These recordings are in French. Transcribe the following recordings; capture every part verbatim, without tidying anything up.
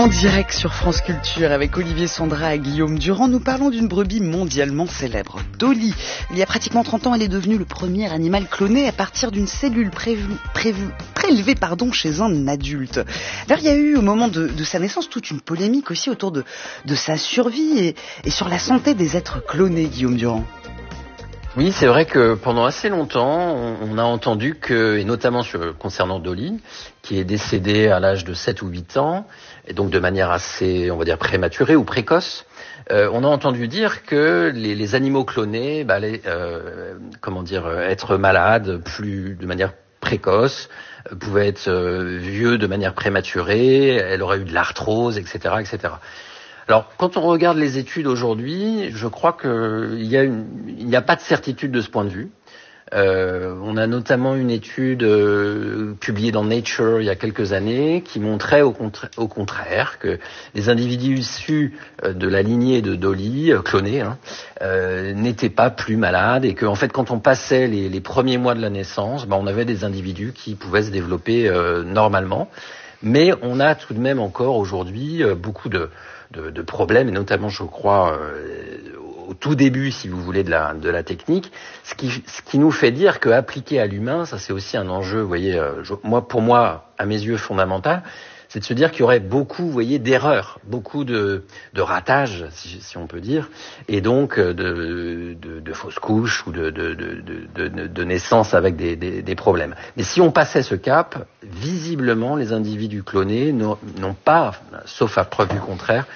En direct sur France Culture avec Olivier Sandra et Guillaume Durand, nous parlons d'une brebis mondialement célèbre, Dolly. Il y a pratiquement trente ans, elle est devenue le premier animal cloné à partir d'une cellule prévue, prévue, prélevée pardon, chez un adulte. Alors il y a eu au moment de, de sa naissance toute une polémique aussi autour de, de sa survie et, et sur la santé des êtres clonés, Guillaume Durand. Oui, c'est vrai que pendant assez longtemps, on, on a entendu que, et notamment sur, concernant Dolly, qui est décédée à l'âge de sept ou huit ans, et donc de manière assez, on va dire, prématurée ou précoce, euh, on a entendu dire que les, les animaux clonés bah, allaient, euh, comment dire, être malades plus de manière précoce, euh, pouvaient être euh, vieux de manière prématurée, elle aurait eu de l'arthrose, et cetera, et cetera. Alors, quand on regarde les études aujourd'hui, je crois qu'il y a une, il n'y a pas de certitude de ce point de vue. Euh, on a notamment une étude euh, publiée dans Nature il y a quelques années qui montrait au, contra- au contraire que les individus issus euh, de la lignée de Dolly, euh, clonés, hein, euh, n'étaient pas plus malades et que, en fait, quand on passait les, les premiers mois de la naissance, bah, on avait des individus qui pouvaient se développer euh, normalement. Mais on a tout de même encore aujourd'hui euh, beaucoup de De, de problèmes, et notamment, je crois, euh, au tout début, si vous voulez, de la, de la technique, ce qui, ce qui nous fait dire qu'appliqué à l'humain, ça c'est aussi un enjeu, vous voyez, euh, je, moi, pour moi, à mes yeux, fondamental, c'est de se dire qu'il y aurait beaucoup, vous voyez, d'erreurs, beaucoup de, de ratages, si, si on peut dire, et donc de, de, de fausses couches ou de, de, de, de, de, de naissance avec des, des, des problèmes. Mais si on passait ce cap, visiblement, les individus clonés n'ont, n'ont pas, sauf à preuve du contraire,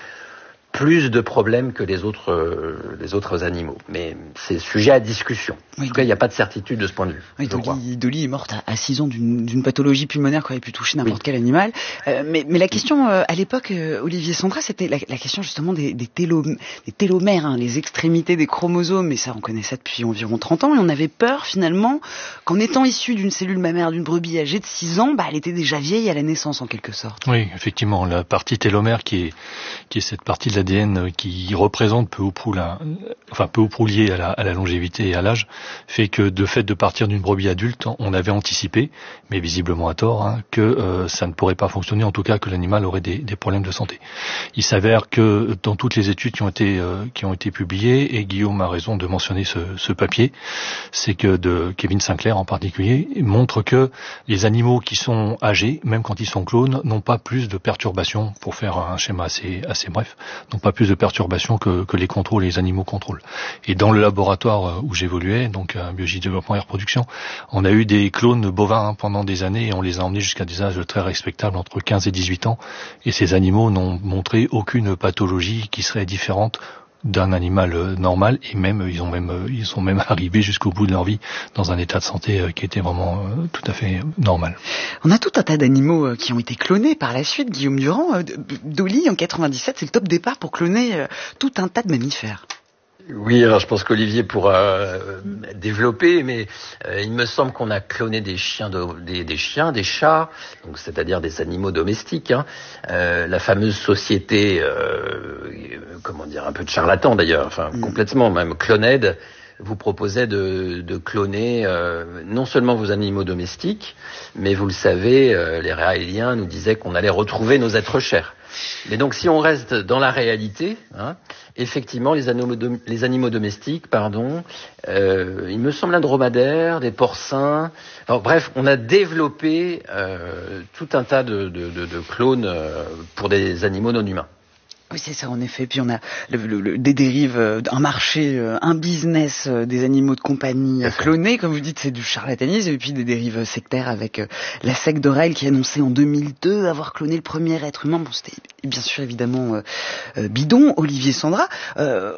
plus de problèmes que les autres, euh, les autres animaux. Mais c'est sujet à discussion. En oui, tout cas, il n'y a pas de certitude de ce point de vue. Oui, Dolly, Dolly est morte à, à six ans d'une, d'une pathologie pulmonaire qui aurait pu toucher n'importe oui. quel animal. Euh, mais, mais la question, euh, à l'époque, euh, Olivier Sandra, c'était la, la question justement des, des, télo, des télomères, hein, les extrémités des chromosomes. Et ça, on connaît ça depuis environ trente ans. Et on avait peur, finalement, qu'en étant issue d'une cellule mammaire d'une brebis âgée de six ans, bah, elle était déjà vieille à la naissance, en quelque sorte. Oui, effectivement. La partie télomère, qui est, qui est cette partie de l'A D N qui représente peu ou prou la, enfin peu ou prou lié à la, à la longévité et à l'âge, fait que de fait de partir d'une brebis adulte, on avait anticipé, mais visiblement à tort, hein, que euh, ça ne pourrait pas fonctionner, en tout cas que l'animal aurait des, des problèmes de santé. Il s'avère que dans toutes les études qui ont été euh, qui ont été publiées, et Guillaume a raison de mentionner ce, ce papier, c'est que de Kevin Sinclair en particulier, montre que les animaux qui sont âgés, même quand ils sont clones, n'ont pas plus de perturbations, pour faire un schéma assez assez bref, n'ont pas plus de perturbations que, que les contrôles, les animaux contrôlent. Et dans le laboratoire où j'évoluais, donc à Biologie, Développement et Reproduction, on a eu des clones bovins hein, pendant des années et on les a emmenés jusqu'à des âges très respectables, entre quinze et dix-huit ans. Et ces animaux n'ont montré aucune pathologie qui serait différente d'un animal euh, normal, et même ils ont même euh, ils sont même arrivés jusqu'au bout de leur vie dans un état de santé euh, qui était vraiment euh, tout à fait normal. On a tout un tas d'animaux euh, qui ont été clonés par la suite. Guillaume Durand, euh, Dolly en quatre-vingt-dix-sept, c'est le top départ pour cloner euh, tout un tas de mammifères. Oui, alors je pense qu'Olivier pourra euh, développer, mais euh, il me semble qu'on a cloné des chiens, de, des, des chiens, des chats, donc c'est-à-dire des animaux domestiques. Hein. Euh, la fameuse société, euh, comment dire, un peu de charlatan d'ailleurs, enfin mmh. complètement, même Cloned, vous proposait de, de cloner euh, non seulement vos animaux domestiques, mais vous le savez, euh, les Raéliens nous disaient qu'on allait retrouver nos êtres chers. Mais donc, si on reste dans la réalité, hein, effectivement, les animaux, dom- les animaux domestiques, pardon, euh, il me semble un dromadaire, des porcins. Alors, bref, on a développé euh, tout un tas de, de, de, de clones euh, pour des animaux non humains. Oui, c'est ça, en effet. Puis on a le, le, le, des dérives, euh, un marché, euh, un business euh, des animaux de compagnie euh, clonés. Comme vous dites, c'est du charlatanisme. Et puis des dérives sectaires avec euh, la secte d'Orel qui annonçait en deux mille deux avoir cloné le premier être humain. Bon, c'était bien sûr évidemment euh, euh, bidon. Olivier Sandra, euh,